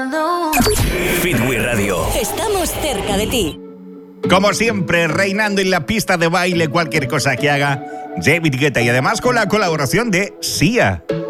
Fitwi Radio. Estamos cerca de ti. Como siempre, reinando en la pista de baile, cualquier cosa que haga David Guetta, y además con la colaboración de Sia.